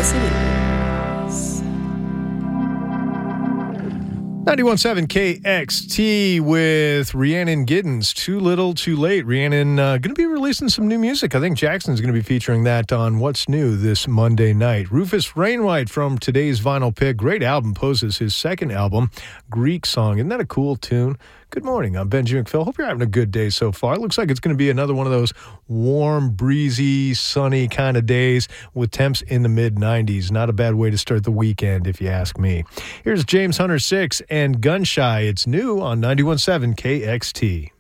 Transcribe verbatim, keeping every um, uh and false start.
Cities. ninety-one point seven K X T with Rhiannon Giddens. Too Little, Too Late. Rhiannon uh, going to be releasing some new music. I think Jackson's going to be featuring that on What's New this Monday night. Rufus Wainwright from today's vinyl pick. Great album. Poses his second album, Greek Song. Isn't that a cool tune? Good morning. I'm Benji McPhill. Hope you're having a good day so far. It looks like it's going to be another one of those warm, breezy, sunny kind of days with temps in the mid nineties. Not a bad way to start the weekend, if you ask me. Here's James Hunter six and Gun Shy. It's new on ninety-one point seven K X T.